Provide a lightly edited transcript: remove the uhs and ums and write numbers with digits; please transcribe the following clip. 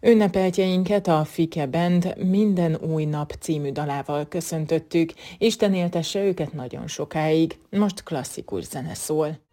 Ünnepeltjeinket a Fike Band Minden új nap című dalával köszöntöttük. Isten éltesse őket nagyon sokáig. Most klasszikus zene szól.